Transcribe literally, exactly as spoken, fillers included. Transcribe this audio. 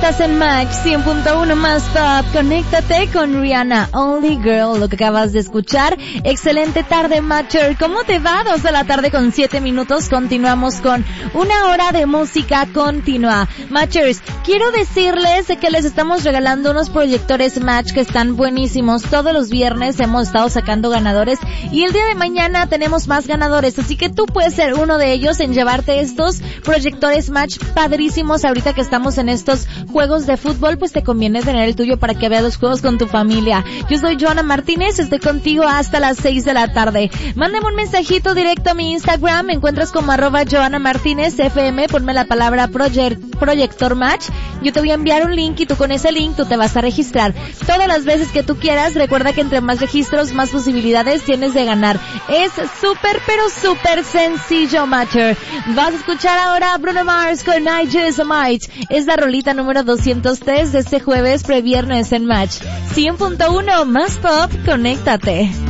Estás en Match cien punto uno más Pop. Conéctate con Rihanna, Only Girl, lo que acabas de escuchar. Excelente tarde, Matcher. ¿Cómo te va? Dos de la tarde con siete minutos. Continuamos con una hora de música continua. Matchers, quiero decirles que les estamos regalando unos proyectores Match que están buenísimos. Todos los viernes hemos estado sacando ganadores y el día de mañana tenemos más ganadores. Así que tú puedes ser uno de ellos en llevarte estos proyectores Match padrísimos. Ahorita que estamos en estos juegos de fútbol, pues te conviene tener el tuyo para que veas los juegos con tu familia. Yo soy Joana Martínez, estoy contigo hasta las seis de la tarde. Mándame un mensajito directo a mi Instagram, me encuentras como arroba Joana Martínez F M, ponme la palabra project, Proyector Match. Yo te voy a enviar un link y tú con ese link tú te vas a registrar todas las veces que tú quieras. Recuerda que entre más registros, más posibilidades tienes de ganar. Es súper, pero súper sencillo, Matcher. Vas a escuchar ahora a Bruno Mars con I Just Might. Es la rolita número doscientos tres de este jueves previernes en Match cien punto uno más Pop. Conéctate.